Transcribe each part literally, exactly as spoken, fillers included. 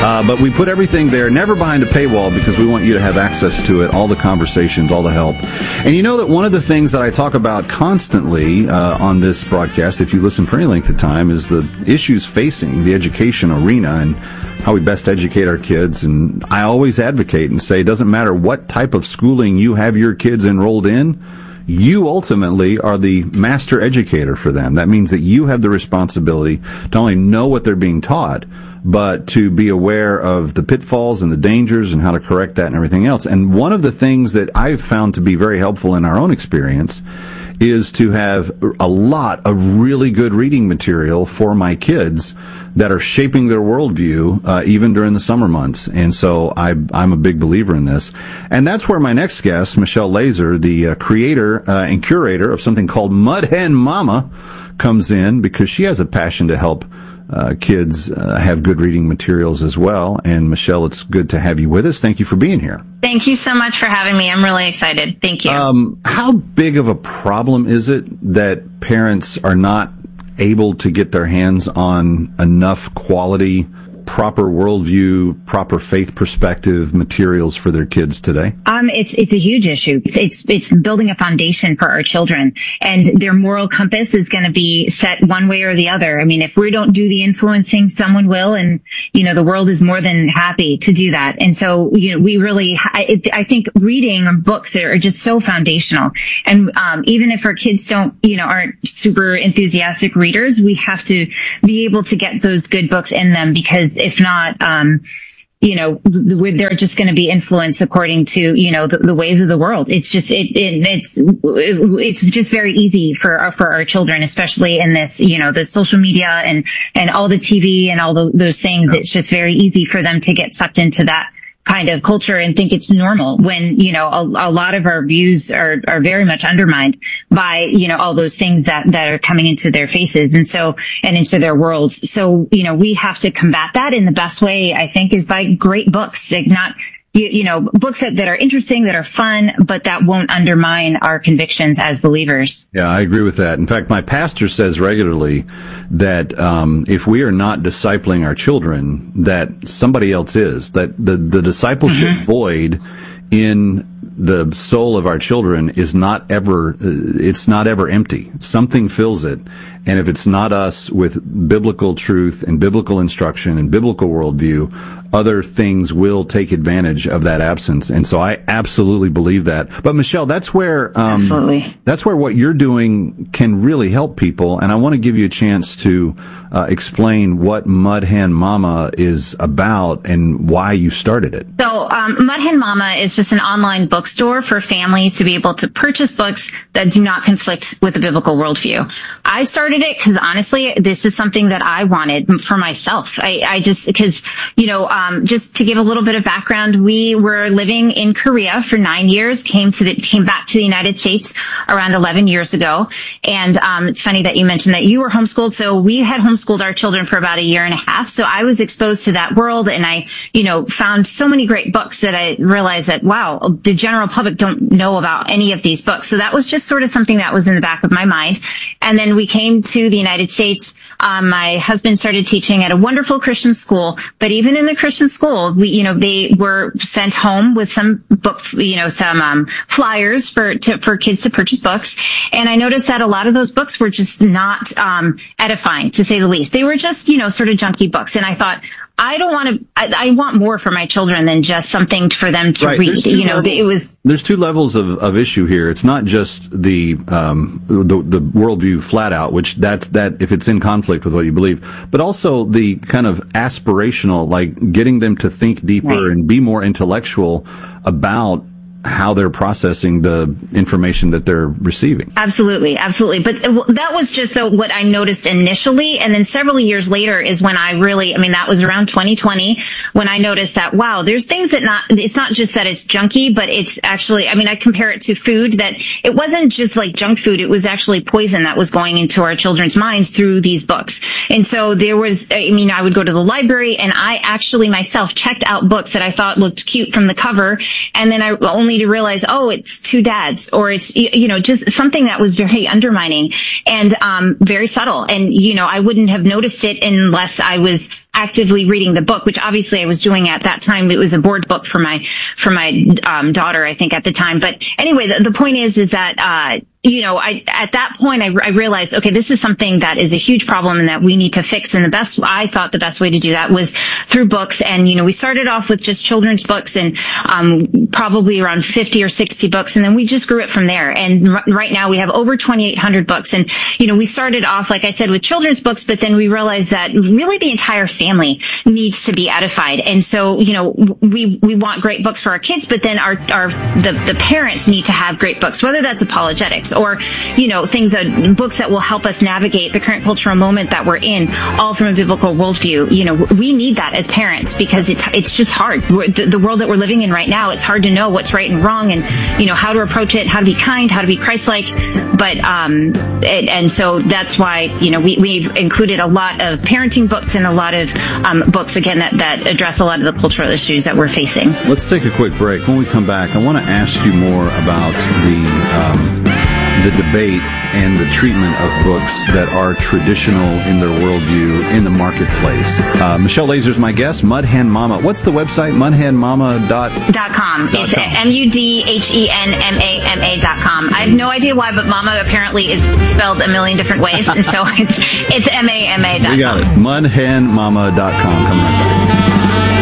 Uh, but we put everything there, never behind a paywall, because we want you to have access to it, all the conversations, all the help. And you know that one of the things that I talk about constantly uh, on this broadcast, if you listen for any length of time, is the issues facing the education arena and how we best educate our kids. And I always advocate and say it doesn't matter what type of schooling you have your kids enrolled in, you ultimately are the master educator for them. That means that you have the responsibility to only know what they're being taught, but to be aware of the pitfalls and the dangers and how to correct that and everything else. And one of the things that I've found to be very helpful in our own experience is to have a lot of really good reading material for my kids that are shaping their worldview, uh, even during the summer months. And so I, I'm a big believer in this. And that's where my next guest, Michelle Laser, the uh, creator uh, and curator of something called Mud Hen Mama, comes in, because she has a passion to help uh, kids uh, have good reading materials as well. And Michelle, it's good to have you with us. Thank you for being here. Thank you so much for having me. I'm really excited. Thank you. Um, how big of a problem is it that parents are not able to get their hands on enough quality, proper worldview, proper faith perspective materials for their kids today? Um, it's, it's a huge issue. It's, it's, it's building a foundation for our children, and their moral compass is going to be set one way or the other. I mean, if we don't do the influencing, someone will, and, you know, the world is more than happy to do that. And so, you know, we really, I, I think reading books are just so foundational. And, um, even if our kids don't, you know, aren't super enthusiastic readers, we have to be able to get those good books in them, because if not, um, you know, they're just going to be influenced according to, you know, the, the ways of the world. It's just, it, it it's, it's just very easy for our, for our children, especially in this, you know, the social media and, and all the T V and all the, those things. It's just very easy for them to get sucked into that kind of culture and think it's normal, when, you know, a, a lot of our views are, are very much undermined by, you know, all those things that, that are coming into their faces and so, and into their worlds. So, you know, we have to combat that. And the best way, I think, is by great books, like not, you, you know, books that, that are interesting, that are fun, but that won't undermine our convictions as believers. Yeah, I agree with that. In fact, my pastor says regularly that um, if we are not discipling our children, that somebody else is, that the, the discipleship mm-hmm. void in the soul of our children is not ever, it's not ever empty. Something fills it. And if it's not us with biblical truth and biblical instruction and biblical worldview, other things will take advantage of that absence. And so I absolutely believe that. But Michelle, that's where, um, absolutely. that's where what you're doing can really help people. And I want to give you a chance to uh, explain what Mud Hen Mama is about and why you started it. So, um, Mud Hen Mama is just an online bookstore for families to be able to purchase books that do not conflict with the biblical worldview. I started it because honestly, this is something that I wanted for myself. I, I just, because, you know, um, just to give a little bit of background, we were living in Korea for nine years, came to the, came back to the United States around eleven years ago. And, um, it's funny that you mentioned that you were homeschooled. So we had homeschooled our children for about a year and a half. So I was exposed to that world, and I, you know, found so many great books that I realized that, wow, the general public don't know about any of these books. So that was just sort of something that was in the back of my mind. And then we came to the United States. Um, my husband started teaching at a wonderful Christian school, but even in the Christian school, we, you know, they were sent home with some book, you know, some, um, flyers for, to, for kids to purchase books. And I noticed that a lot of those books were just not, um, edifying, to say the least. They were just, you know, sort of junky books. And I thought, I don't want to, I, I want more for my children than just something for them to right. read. You know, levels, it was. There's two levels of, of issue here. It's not just the, um, the, the worldview flat out, which that's, that if it's in conflict with what you believe, but also the kind of aspirational, like getting them to think deeper right. and be more intellectual about how they're processing the information that they're receiving. Absolutely, absolutely. But that was just uh, what I noticed initially. And then several years later is when I really, I mean, that was around twenty twenty when I noticed that, wow, there's things that not, it's not just that it's junky, but it's actually, I mean, I compare it to food, that it wasn't just like junk food. It was actually poison that was going into our children's minds through these books. And so there was, I mean, I would go to the library and I actually myself checked out books that I thought looked cute from the cover. And then I only only to realize, oh, it's two dads, or it's, you know, just something that was very undermining and um very subtle. And, you know, I wouldn't have noticed it unless I was actively reading the book, which obviously I was doing at that time. It was a board book for my, for my, um, daughter, I think, at the time. But anyway, the, the point is, is that, uh, you know, I, at that point, I, I realized, okay, this is something that is a huge problem and that we need to fix. And the best, I thought the best way to do that was through books. And, you know, we started off with just children's books and, um, probably around fifty or sixty books. And then we just grew it from there. And r- right now we have over twenty-eight hundred books. And, you know, we started off, like I said, with children's books, but then we realized that really the entire family needs to be edified. And so, you know, we, we want great books for our kids, but then our, our, the, the parents need to have great books, whether that's apologetics or, you know, things that, books that will help us navigate the current cultural moment that we're in, all from a biblical worldview. You know, we need that as parents because it's, it's just hard. The, the world that we're living in right now, it's hard to know what's right and wrong and, you know, how to approach it, how to be kind, how to be Christ-like. But, um, it, and so that's why, you know, we, we've included a lot of parenting books and a lot of, um, books, again, that, that address a lot of the cultural issues that we're facing. Let's take a quick break. When we come back, I want to ask you more about the, um, the debate and the treatment of books that are traditional in their worldview in the marketplace. Uh, Michelle Laser's my guest, Mudhen Mama. What's the website? mudhen mama dot com. It's M U D H E N M A M A dot com. I have no idea why, but Mama apparently is spelled a million different ways, and so it's it's M A M A dot com. We got it. mudhen mama dot com. Coming right back.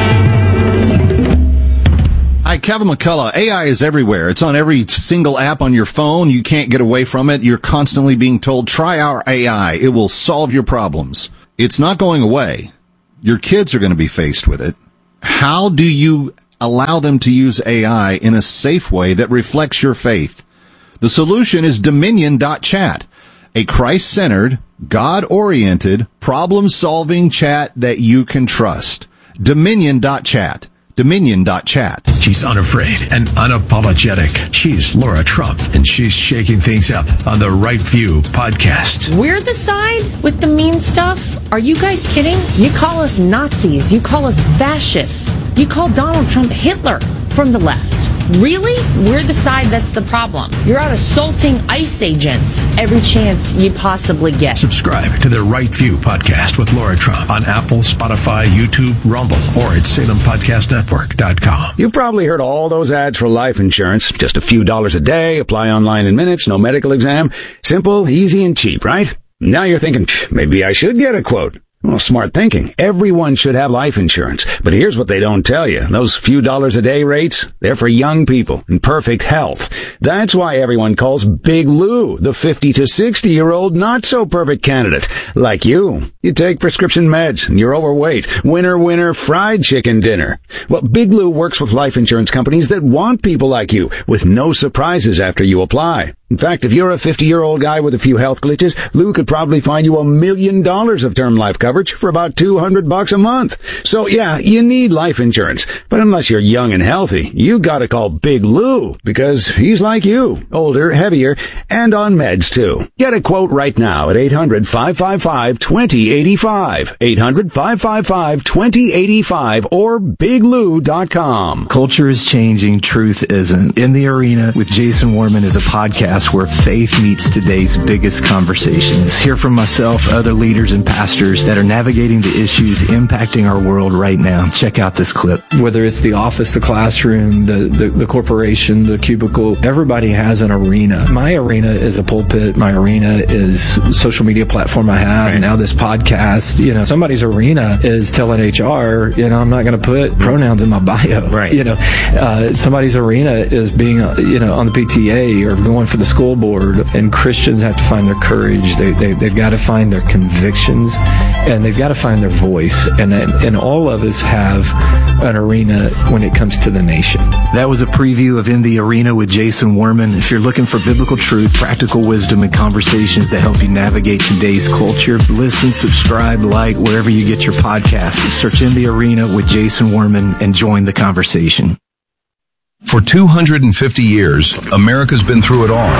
Hi, Kevin McCullough. A I is everywhere. It's on every single app on your phone. You can't get away from it. You're constantly being told, try our A I. It will solve your problems. It's not going away. Your kids are going to be faced with it. How do you allow them to use A I in a safe way that reflects your faith? The solution is Dominion dot chat, a Christ-centered, God-oriented, problem-solving chat that you can trust. Dominion dot chat. Dominion dot chat. She's unafraid and unapologetic. She's Laura Trump, and she's shaking things up on the Right View podcast. We're the side with the mean stuff? Are you guys kidding? You call us Nazis. You call us fascists. You call Donald Trump Hitler from the left. Really? We're the side that's the problem. You're out assaulting ICE agents every chance you possibly get. Subscribe to the Right View podcast with Laura Trump on Apple, Spotify, YouTube, Rumble, or at Salem Podcast Network dot com. You've probably heard all those ads for life insurance. Just a few dollars a day, apply online in minutes, no medical exam. Simple, easy, and cheap, right? Now you're thinking, maybe I should get a quote. Well, smart thinking. Everyone should have life insurance. But here's what they don't tell you. Those few dollars a day rates, they're for young people in perfect health. That's why everyone calls Big Lou the fifty to sixty year old not so perfect candidate. Like you. You take prescription meds and you're overweight. Winner, winner, fried chicken dinner. Well, Big Lou works with life insurance companies that want people like you with no surprises after you apply. In fact, if you're a fifty-year-old guy with a few health glitches, Lou could probably find you a million dollars of term life coverage for about two hundred bucks a month. So yeah, you need life insurance. But unless you're young and healthy, you gotta call Big Lou because he's like you, older, heavier, and on meds too. Get a quote right now at eight hundred, five five five, two zero eight five, eight hundred, five five five, two zero eight five, or big lou dot com. Culture is changing, truth isn't. In the Arena with Jason Warman is a podcast where faith meets today's biggest conversations. Hear from myself, other leaders and pastors that are navigating the issues impacting our world right now. Check out this clip. Whether it's the office, the classroom, the, the, the corporation, the cubicle, everybody has an arena. My arena is a pulpit. My arena is a social media platform I have. Right. Now this podcast, you know, somebody's arena is telling H R, you know, I'm not going to put pronouns in my bio. Right. You know, uh, somebody's arena is being, uh, you know, on the P T A or going for the school board, and Christians have to find their courage. They, they, they've got to find their convictions, and they've got to find their voice. And, and all of us have an arena when it comes to the nation. That was a preview of In the Arena with Jason Warman. If you're looking for biblical truth, practical wisdom, and conversations that help you navigate today's culture, listen, subscribe, like, wherever you get your podcasts. Search In the Arena with Jason Warman and join the conversation. For two hundred fifty years, America's been through it all.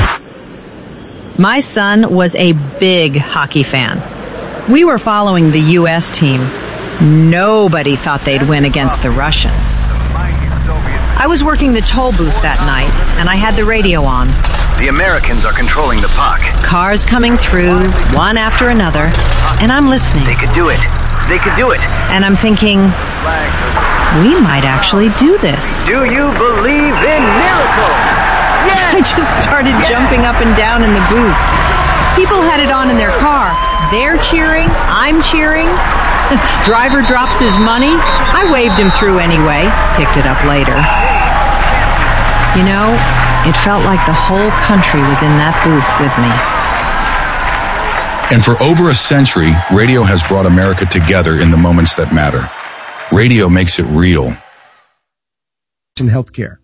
My son was a big hockey fan. We were following the U S team. Nobody thought they'd win against the Russians. I was working the toll booth that night, and I had the radio on. The Americans are controlling the P O C. Cars coming through, one after another, and I'm listening. They could do it. They could do it. And I'm thinking, we might actually do this. Do you believe in miracles? Yes! I just started yes! jumping up and down in the booth. People had it on in their car. They're cheering. I'm cheering. Driver drops his money. I waved him through anyway. Picked it up later. You know, it felt like the whole country was in that booth with me. And for over a century, radio has brought America together in the moments that matter. Radio makes it real. In healthcare.